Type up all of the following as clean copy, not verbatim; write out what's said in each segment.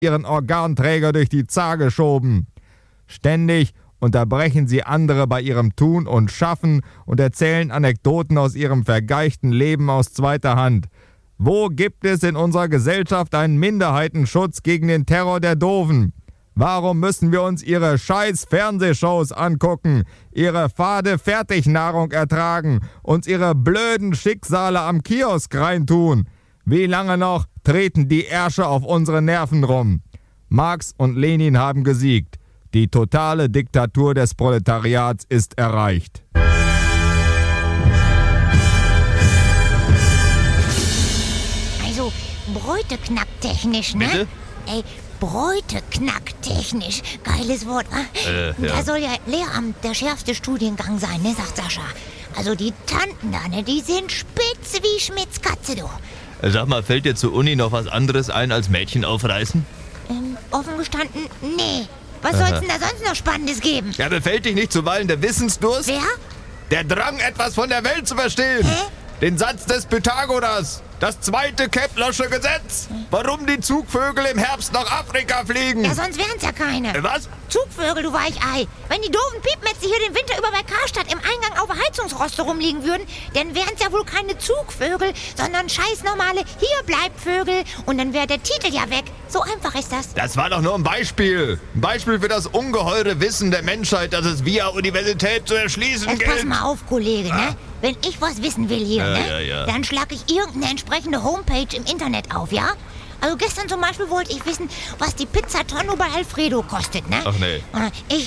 ihren Organträger durch die Zahl geschoben. Ständig unterbrechen sie andere bei ihrem Tun und Schaffen und erzählen Anekdoten aus ihrem vergeichten Leben aus zweiter Hand. Wo gibt es in unserer Gesellschaft einen Minderheitenschutz gegen den Terror der Doofen? Warum müssen wir uns ihre scheiß Fernsehshows angucken, ihre fade Fertignahrung ertragen, uns ihre blöden Schicksale am Kiosk reintun? Wie lange noch treten die Ärsche auf unsere Nerven rum? Marx und Lenin haben gesiegt. Die totale Diktatur des Proletariats ist erreicht. Also, Bräuteknacktechnisch, ne? Bitte? Ey, Bräuteknacktechnisch. Geiles Wort, ja. Da soll ja Lehramt der schärfste Studiengang sein, ne, sagt Sascha. Also die Tanten da, ne, die sind spitz wie Schmidts Katze, du. Sag mal, fällt dir zur Uni noch was anderes ein als Mädchen aufreißen? Offen gestanden, nee. Was soll's denn da sonst noch Spannendes geben? Ja, befällt dich nicht zuweilen der Wissensdurst? Wer? Der Drang, etwas von der Welt zu verstehen. Hä? Den Satz des Pythagoras. Das zweite Keplersche Gesetz. Warum die Zugvögel im Herbst nach Afrika fliegen. Ja, sonst wären's ja keine. Was? Zugvögel, du Weichei. Wenn die doofen Piepmetze hier den Winter über bei Karstadt im Eingang auf der Heizungsroste rumliegen würden, dann wären's ja wohl keine Zugvögel, sondern scheiß normale Hier-Bleib-Vögel. Und dann wäre der Titel ja weg. So einfach ist das. Das war doch nur ein Beispiel. Ein Beispiel für das ungeheure Wissen der Menschheit, das es via Universität zu erschließen Jetzt gilt. pass mal auf, Kollege, ne? Wenn ich was wissen will hier, ne? Ja. Dann schlag ich irgendeine entsprechende Homepage im Internet auf, ja? Also gestern zum Beispiel wollte ich wissen, was die Pizzatonne bei Alfredo kostet, ne? Ach nee. Ich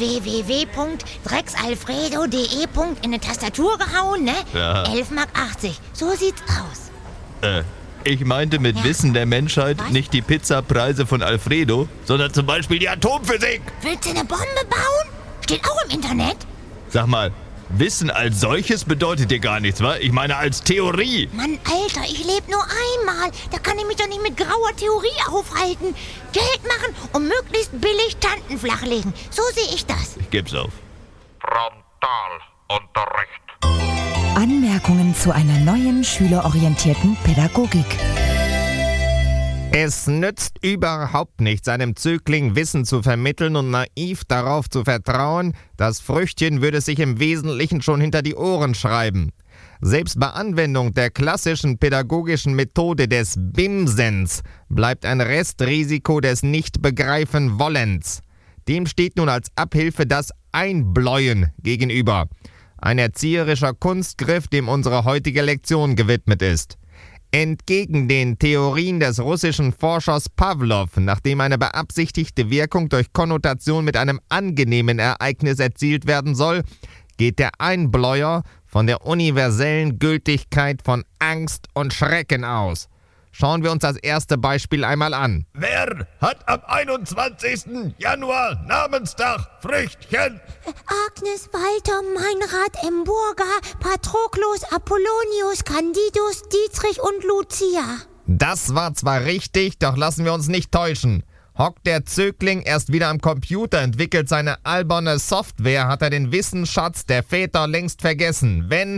www.drecksalfredo.de. in eine Tastatur gehauen, ne? Ja. 11,80 Mark. So sieht's aus. Ich meinte mit Ja. Wissen der Menschheit Was? nicht die Pizzapreise von Alfredo, sondern zum Beispiel die Atomphysik. Willst du eine Bombe bauen? Steht auch im Internet. Sag mal, Wissen als solches bedeutet dir gar nichts, wa? Ich meine als Theorie. Mann, Alter, ich lebe nur einmal. Da kann ich mich doch nicht mit grauer Theorie aufhalten. Geld machen und möglichst billig Tanten flachlegen. So sehe ich das. Ich geb's auf. Frontalunterricht. Anmerkungen zu einer neuen schülerorientierten Pädagogik. Es nützt überhaupt nichts, einem Zögling Wissen zu vermitteln und naiv darauf zu vertrauen, das Früchtchen würde es sich im Wesentlichen schon hinter die Ohren schreiben. Selbst bei Anwendung der klassischen pädagogischen Methode des Bimsens bleibt ein Restrisiko des Nicht-Begreifen-Wollens. Dem steht nun als Abhilfe das Einbläuen gegenüber. Ein erzieherischer Kunstgriff, dem unsere heutige Lektion gewidmet ist. Entgegen den Theorien des russischen Forschers Pawlow, nachdem eine beabsichtigte Wirkung durch Konnotation mit einem angenehmen Ereignis erzielt werden soll, geht der Einbläuer von der universellen Gültigkeit von Angst und Schrecken aus. Schauen wir uns das erste Beispiel einmal an. Wer hat am 21. Januar Namenstag? Früchtchen. Agnes, Walter, Meinrad, Emburger, Patroklos, Apollonius, Candidus, Dietrich und Lucia. Das war zwar richtig, doch lassen wir uns nicht täuschen. Hockt der Zögling erst wieder am Computer, entwickelt seine alberne Software, hat er den Wissensschatz der Väter längst vergessen. Wenn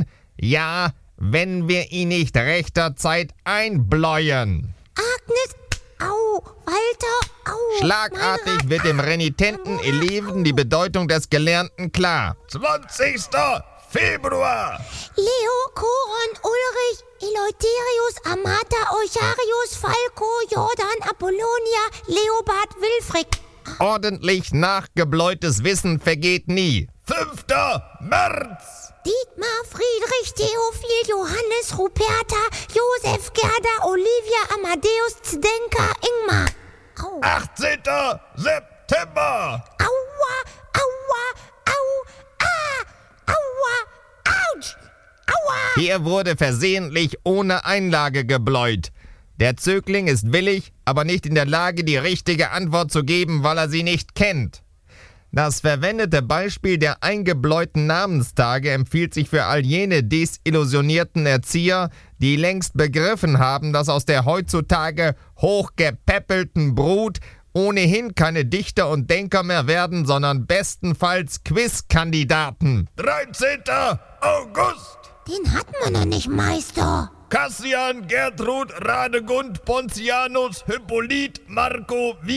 wir ihn nicht rechtzeitig einbläuen. Agnes, au, Walter, au. Schlagartig Meinrad, wird dem renitenten Eleven die Bedeutung des Gelernten klar. 20. Februar. Leo, Koron, Ulrich, Eleutherius, Amata, Eucharius, Falco, Jordan, Apollonia, Leopard, Wilfried. Ordentlich nachgebläutes Wissen vergeht nie. 5. März. Dietmar, Friedrich, Theophil, Johannes, Ruperta, Josef, Gerda, Olivia, Amadeus, Zdenka, Ingmar. Au. 18. September. Aua, aua, au, aua, ouch, aua. Hier wurde versehentlich ohne Einlage gebläut. Der Zögling ist willig, aber nicht in der Lage, die richtige Antwort zu geben, weil er sie nicht kennt. Das verwendete Beispiel der eingebläuten Namenstage empfiehlt sich für all jene desillusionierten Erzieher, die längst begriffen haben, dass aus der heutzutage hochgepäppelten Brut ohnehin keine Dichter und Denker mehr werden, sondern bestenfalls Quizkandidaten. 13. August. Den hatten wir noch nicht, Meister. Kassian, Gertrud, Radegund, Pontianus, Hippolyt, Marco,